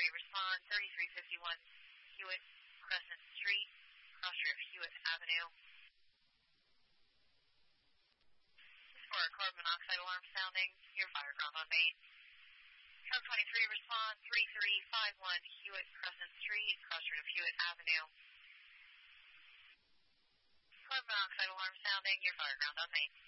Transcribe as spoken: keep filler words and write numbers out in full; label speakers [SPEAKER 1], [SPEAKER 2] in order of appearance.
[SPEAKER 1] twenty-three, respond thirty-three fifty-one Hewitt Crescent Street, cross of Hewitt Avenue. For a carbon monoxide alarm sounding, your fire ground on main. Truck twenty-three, respond thirty-three fifty-one Hewitt Crescent Street, cross of Hewitt Avenue. Carbon monoxide alarm sounding, your fire ground on main.